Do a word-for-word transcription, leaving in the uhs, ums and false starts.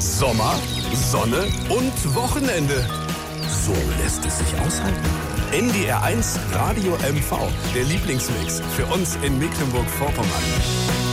Sommer, Sonne und Wochenende. So lässt es sich aushalten. N D R eins Radio M V, der Lieblingsmix für uns in Mecklenburg-Vorpommern.